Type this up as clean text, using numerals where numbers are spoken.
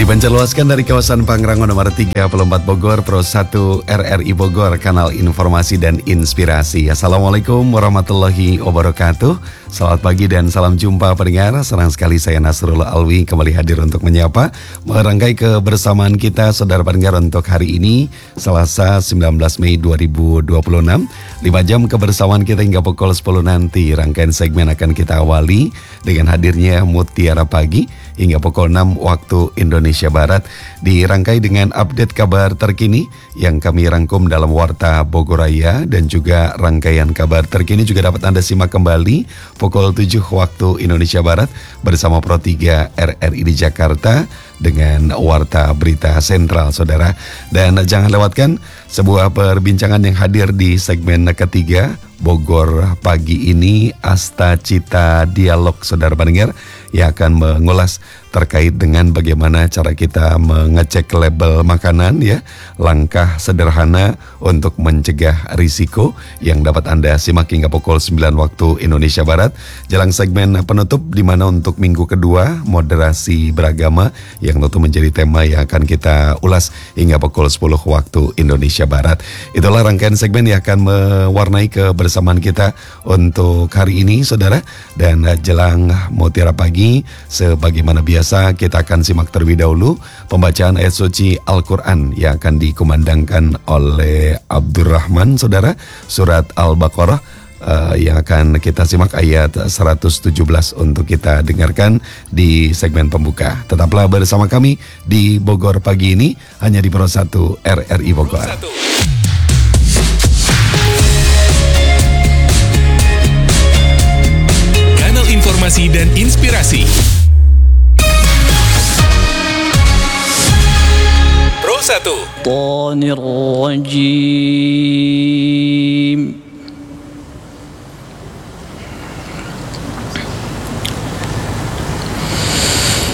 Dipancarluaskan dari kawasan Pangrango nomor 34 Bogor, Pro 1 RRI Bogor, kanal informasi dan inspirasi. Assalamualaikum warahmatullahi wabarakatuh. Selamat pagi dan salam jumpa pendengar. Senang sekali saya Nasrullah Alwi kembali hadir untuk menyapa, merangkai kebersamaan kita saudara pendengar untuk hari ini, Selasa 19 Mei 2026. 5 jam kebersamaan kita hingga pukul 10 nanti. Rangkaian segmen akan kita awali dengan hadirnya Mutiara Pagi hingga pukul 6 waktu Indonesia Barat, dirangkai dengan update kabar terkini yang kami rangkum dalam Warta Bogoraya, dan juga rangkaian kabar terkini juga dapat Anda simak kembali pukul 7 waktu Indonesia Barat bersama Pro 3 RRI di Jakarta dengan Warta Berita Sentral, saudara. Dan jangan lewatkan sebuah perbincangan yang hadir di segmen ketiga Bogor Pagi ini, Asta Cita Dialog, saudara pendengar, yang akan mengulas terkait dengan bagaimana cara kita mengecek label makanan, ya, langkah sederhana untuk mencegah risiko yang dapat Anda simak hingga pukul 9 waktu Indonesia Barat. Jelang segmen penutup di mana untuk minggu kedua moderasi beragama yang tentu menjadi tema yang akan kita ulas hingga pukul 10 waktu Indonesia Barat. Itulah rangkaian segmen yang akan mewarnai kebersamaan kita untuk hari ini, saudara. Dan jelang Mutiara Pagi, sebagaimana biasa, kita akan simak terlebih dahulu pembacaan ayat suci Al-Quran yang akan dikumandangkan oleh Abdurrahman, saudara. Surat Al-Baqarah yang akan kita simak ayat 117 untuk kita dengarkan di segmen pembuka. Tetaplah bersama kami di Bogor Pagi ini, hanya di Pro 1 RRI Bogor. Kanal informasi dan inspirasi Pro 1. الشيطان الرجيم. بسم الله الرحمن الرحيم. الحمد لله رب العالمين. والصلاة والسلام على رسول الله محمد وعلى آله وصحبه ومن والاه. أما بعد. فإن أصدق الحديث كتاب الله. وخير الهدي هدي محمد صلى الله عليه وسلم. وشر الأمور محدثاتها. فإن كل محدثة بدعة. وكل بدعة ضلالة. وكل ضلالة في النار.